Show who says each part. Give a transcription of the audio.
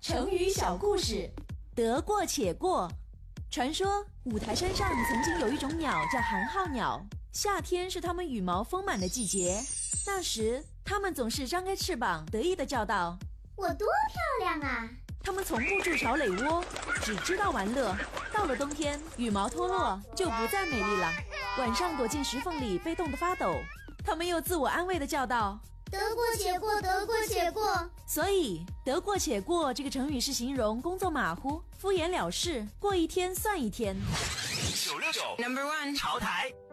Speaker 1: 成语小故事，得过且过。传说五台山上曾经有一种鸟叫寒号鸟，夏天是它们羽毛丰满的季节。那时它们总是张开翅膀得意地叫道：
Speaker 2: 我多漂亮啊！
Speaker 1: 它们从不筑巢垒窝，只知道玩乐。到了冬天，羽毛脱落就不再美丽了，晚上躲进石缝里被冻得发抖。它们又自我安慰地叫道：
Speaker 2: 得过且过，得过且过。
Speaker 1: 所以得过且过这个成语是形容工作马虎、敷衍了事，过一天算一天。
Speaker 3: 969 No.1 潮台。